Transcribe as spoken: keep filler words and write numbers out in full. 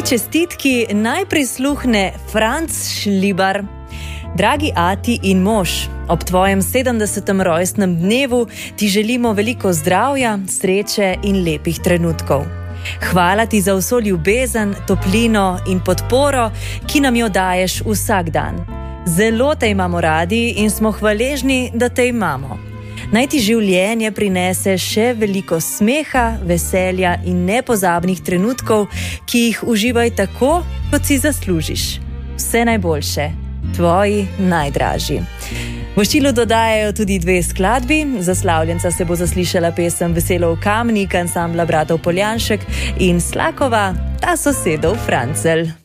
čestitki naj prisluhne Franc Šlibar. Dragi ati in mož, ob tvojem sedemdesetem rojstnem dnevu ti želimo veliko zdravja, sreče in lepih trenutkov. Hvala ti za vso ljubezen, toplino in podporo, ki nam jo daješ vsak dan. Zelo te imamo radi in smo hvaležni, da te imamo. Naj ti življenje prinese še veliko smeha, veselja in nepozabnih trenutkov, ki jih uživaj tako, kot si zaslužiš. Vse najboljše, tvoji najdražji. Voščilu dodajajo tudi dve skladbi. Za slavljenca se bo zaslišala pesem Veselo v Kamnik ansambla bratov Poljanšek in Slakova Ta sosedov Francelj.